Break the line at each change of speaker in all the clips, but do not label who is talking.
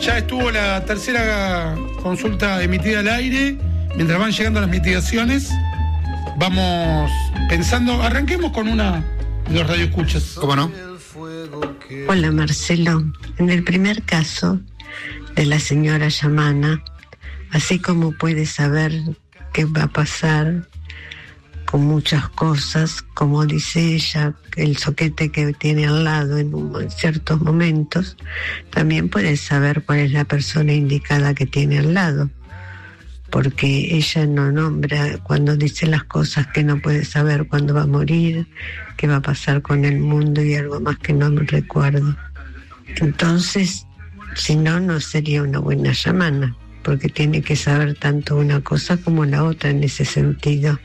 Ya estuvo la tercera consulta emitida al aire. Mientras van llegando las mitigaciones, vamos pensando. Arranquemos con una de los radioescuchas.
¿Cómo no?
Hola Marcelo, en el primer caso de la señora Yamana, así como puede saber qué va a pasar con muchas cosas, como dice ella, el soquete que tiene al lado en ciertos momentos, también puede saber cuál es la persona indicada que tiene al lado, porque ella no nombra cuando dice las cosas que no puede saber cuándo va a morir, qué va a pasar con el mundo y algo más que no me recuerdo. Entonces, si no, no sería una buena Yamana, porque tiene que saber tanto una cosa como la otra en ese sentido.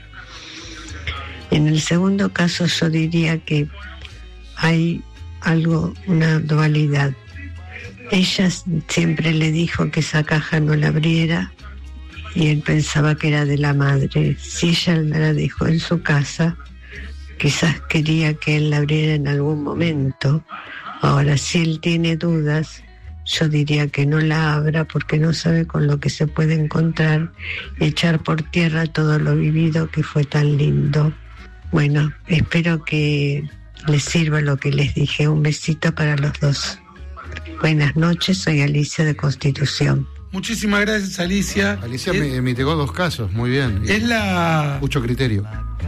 En el segundo caso yo diría que hay algo, una dualidad. Ella siempre le dijo que esa caja no la abriera y él pensaba que era de la madre. Si ella la dejó en su casa, quizás quería que él la abriera en algún momento. Ahora, si él tiene dudas, yo diría que no la abra porque no sabe con lo que se puede encontrar y echar por tierra todo lo vivido que fue tan lindo. Bueno, espero que les sirva lo que les dije. Un besito para los dos. Buenas noches, soy Alicia de Constitución.
Muchísimas gracias, Alicia.
Alicia me mitigó 2 casos, muy bien.
Es
mucho criterio.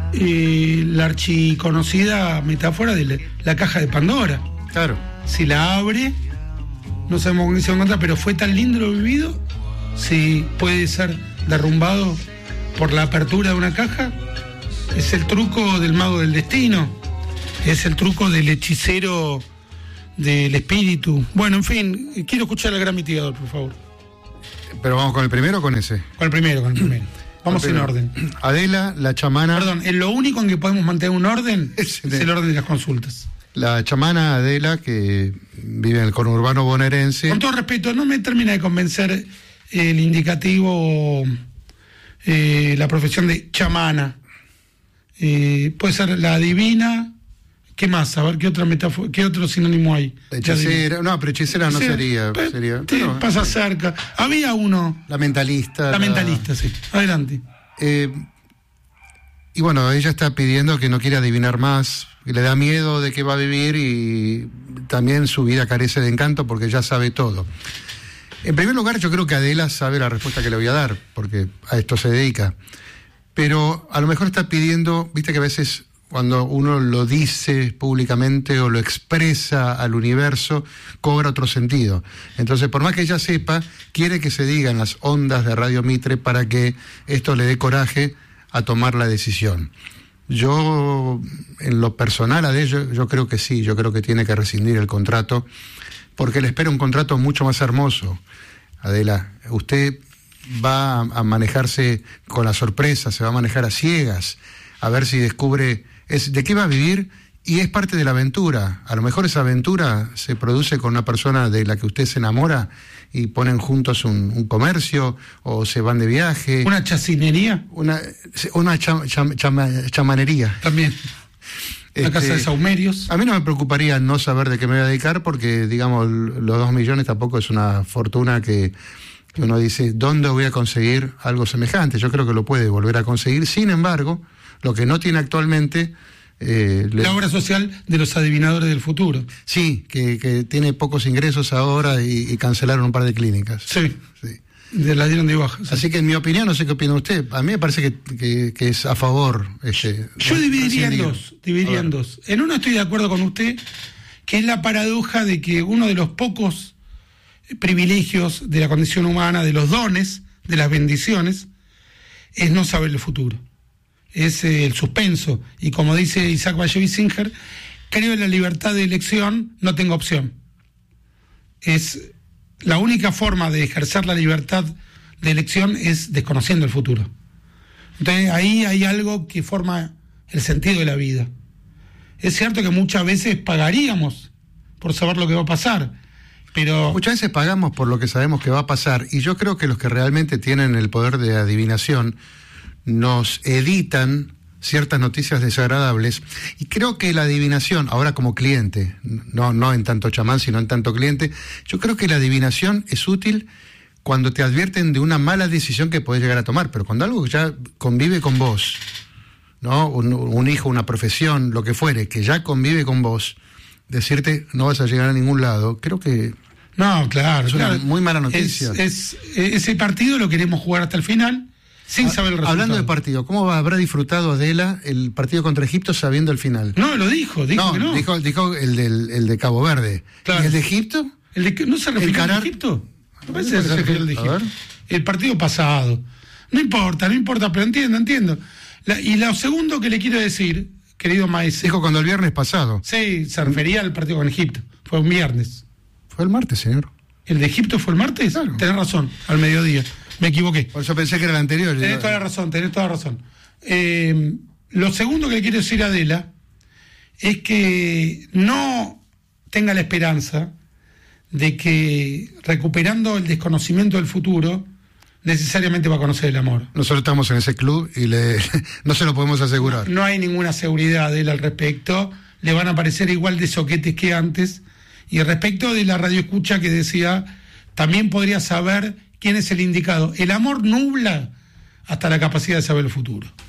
La archiconocida metáfora de la caja de Pandora.
Claro.
Si la abre, no sabemos con qué se va a encontrar, pero fue tan lindo lo vivido, si puede ser derrumbado por la apertura de una caja. Es el truco del mago del destino, es el truco del hechicero del espíritu. Bueno, en fin, quiero escuchar al gran mitigador, por favor.
¿Pero vamos con el primero o con ese?
Con el primero. Vamos en orden.
Adela, la chamana...
Perdón, en lo único en que podemos mantener un orden es el orden de las consultas.
La chamana Adela, que vive en el conurbano bonaerense...
Con todo respeto, no me termina de convencer el indicativo, la profesión de chamana. Puede ser la adivina. ¿Qué más? A ver, ¿qué otra metáfora, qué otro sinónimo hay?
Hechicera. No, pero hechicera no sería.
Pasa cerca. Había uno.
La mentalista.
La mentalista, sí. Adelante.
Y bueno, ella está pidiendo que no quiere adivinar más, que le da miedo de que va a vivir y también su vida carece de encanto porque ya sabe todo. En primer lugar, yo creo que Adela sabe la respuesta que le voy a dar, porque a esto se dedica. Pero a lo mejor está pidiendo, viste que a veces cuando uno lo dice públicamente o lo expresa al universo, cobra otro sentido. Entonces, por más que ella sepa, quiere que se digan las ondas de Radio Mitre para que esto le dé coraje a tomar la decisión. Yo, en lo personal a ello, yo creo que sí, yo creo que tiene que rescindir el contrato, porque le espera un contrato mucho más hermoso. Adela, usted va a manejarse con la sorpresa, se va a manejar a ciegas, a ver si descubre de qué va a vivir, y es parte de la aventura. A lo mejor esa aventura se produce con una persona de la que usted se enamora y ponen juntos un comercio o se van de viaje.
¿Una chacinería?
Una chamanería.
También. La casa de saumerios.
A mí no me preocuparía no saber de qué me voy a dedicar porque, digamos, los 2 millones tampoco es una fortuna que uno dice, ¿dónde voy a conseguir algo semejante? Yo creo que lo puede volver a conseguir. Sin embargo, lo que no tiene actualmente...
la obra social de los adivinadores del futuro.
Sí, que tiene pocos ingresos ahora y cancelaron un par de clínicas.
Sí. La dieron de baja. Sí.
Así que en mi opinión, no sé qué opina usted, a mí me parece que es a favor.
Yo dividiría en dos. En uno estoy de acuerdo con usted, que es la paradoja de que uno de los pocos privilegios de la condición humana, de los dones, de las bendiciones, es no saber el futuro. Es el suspenso. Y como dice Isaac Bashevis Singer, creo en la libertad de elección, no tengo opción. Es la única forma de ejercer la libertad de elección es desconociendo el futuro. Entonces ahí hay algo que forma el sentido de la vida. Es cierto que muchas veces pagaríamos por saber lo que va a pasar, pero...
Muchas veces pagamos por lo que sabemos que va a pasar, y yo creo que los que realmente tienen el poder de adivinación nos editan ciertas noticias desagradables, y creo que la adivinación, ahora como cliente, no en tanto chamán, sino en tanto cliente, yo creo que la adivinación es útil cuando te advierten de una mala decisión que podés llegar a tomar, pero cuando algo ya convive con vos, ¿no? Un hijo, una profesión, lo que fuere, que ya convive con vos, decirte no vas a llegar a ningún lado, creo que
no, claro,
es una muy mala noticia.
Ese partido lo queremos jugar hasta el final, sin saber el resultado.
Hablando de partido, ¿cómo habrá disfrutado Adela el partido contra Egipto sabiendo el final?
No, lo dijo que no.
Dijo el de Cabo Verde.
Claro.
¿Y el de Egipto?
¿No se refirió al Egipto? Me parece que se refirió al de Egipto. El partido pasado. No importa, pero entiendo. Y lo segundo que le quiero decir, querido maestro.
Dijo cuando el viernes pasado.
Sí, se refería al partido con Egipto. Fue un viernes.
Fue el martes, señor.
¿El de Egipto fue el martes?
Claro.
Tenés razón, al mediodía. Me equivoqué.
Por eso pensé que era el anterior.
Tenés toda la razón. Lo segundo que le quiero decir a Adela es que no tenga la esperanza de que recuperando el desconocimiento del futuro necesariamente va a conocer el amor.
Nosotros estamos en ese club y no se lo podemos asegurar.
No hay ninguna seguridad de él al respecto. Le van a parecer igual de soquetes que antes. Y respecto de la radioescucha que decía, también podría saber quién es el indicado. El amor nubla hasta la capacidad de saber el futuro.